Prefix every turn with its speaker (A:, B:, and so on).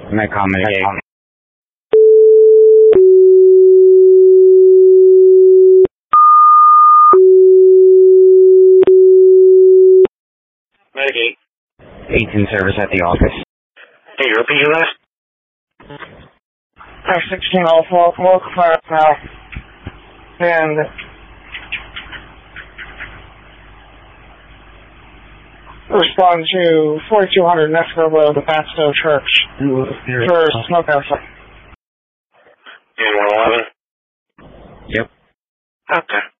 A: My comment.
B: Medicaid.
A: 18 service at the office.
B: Hey, you repeat your last?
C: 1604, local fire now. And respond to 4200 Nesco Road, the Batstow Church, for smoke outside.
B: In 111?
A: Yep.
B: Okay.